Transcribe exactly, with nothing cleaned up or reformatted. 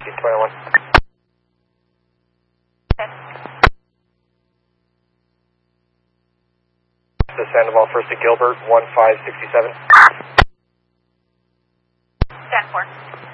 thirteen twenty-one. Okay. The Sandoval first to Gilbert, one five six seven. ten four.